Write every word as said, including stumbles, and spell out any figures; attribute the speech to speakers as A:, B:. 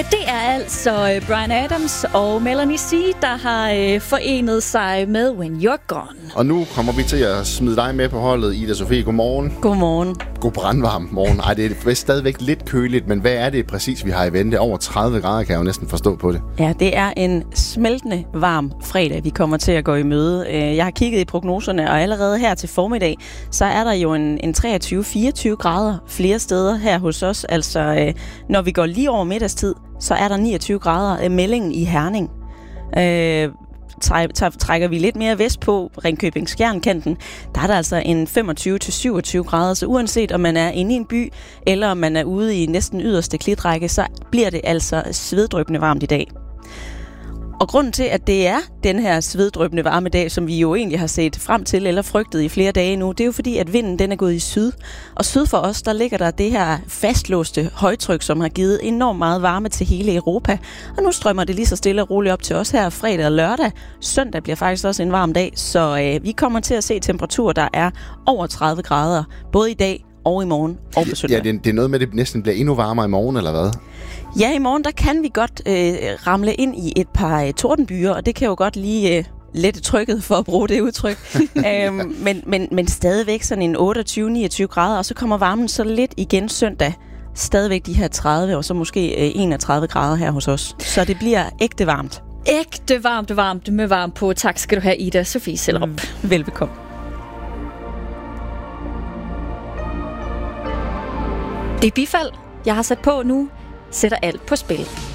A: Ja, det er altså Bryan Adams og Melanie C, der har øh, forenet sig med When You're Gone.
B: Og nu kommer vi til at smide dig med på holdet, Ida Sofie. Godmorgen.
A: Godmorgen.
B: God brandvarm morgen. Ej, det er stadigvæk lidt køligt, men hvad er det præcis, vi har i vente? Over tredive grader, kan jeg jo næsten forstå på det.
C: Ja, det er en smeltende varm fredag, vi kommer til at gå i møde. Jeg har kigget i prognoserne, og allerede her til formiddag, så er der jo en, en treogtyve til fireogtyve grader flere steder her hos os. Altså, når vi går lige over middagstid, så er der niogtyve grader meldingen i Herning. Øh, trækker vi lidt mere vest på Ringkøbing-Skjern-kanten, der er der altså en femogtyve til syvogtyve grader, så uanset om man er inde i en by, eller om man er ude i næsten yderste klitrække, så bliver det altså sveddryppende varmt i dag. Og grunden til, at det er den her sveddryppende varme dag, som vi jo egentlig har set frem til eller frygtet i flere dage nu, det er jo fordi, at vinden den er gået i syd. Og syd for os, der ligger der det her fastlåste højtryk, som har givet enormt meget varme til hele Europa. Og nu strømmer det lige så stille og roligt op til os her fredag og lørdag. Søndag bliver faktisk også en varm dag, så øh, vi kommer til at se temperaturer, der er over tredive grader, både i dag og i morgen og på søndag.
B: Ja, det, det er noget med, at det næsten bliver endnu varmere i morgen, eller hvad?
C: Ja, i morgen der kan vi godt øh, ramle ind i et par øh, tordenbyer, og det kan jo godt lige øh, lette trykket, for at bruge det udtryk. øhm, men, men, men stadigvæk sådan en otteogtyve til niogtyve grader, og så kommer varmen så lidt igen søndag. Stadigvæk de her tredive, og så måske øh, enogtredive grader her hos os. Så det bliver ægte varmt.
A: Ægte varmt, varmt med varmt på. Tak skal du have, Ida Sofie Sellerup.
C: Mm. Velbekomme.
A: Det bifald, jeg har sat på nu, sætter alt på spil.